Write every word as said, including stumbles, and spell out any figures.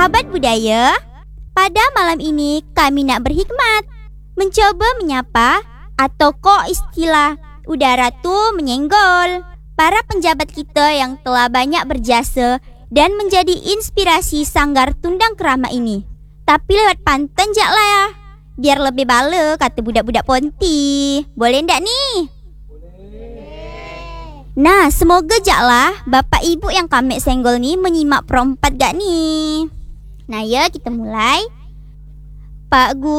Sahabat budaya, pada malam ini kami nak berhikmat, mencoba menyapa atau kok istilah udara tu menyenggol para penjabat kita yang telah banyak berjasa dan menjadi inspirasi Sanggar Tundang Kerama ini. Tapi lewat pantun jak lah ya, biar lebih bala kata budak-budak Ponti. Boleh ndak ni? Nah, semoga jak lah bapak ibu yang kami senggol ni menyimak perempat gak ni. Nah ya, kita mulai. Pak Guru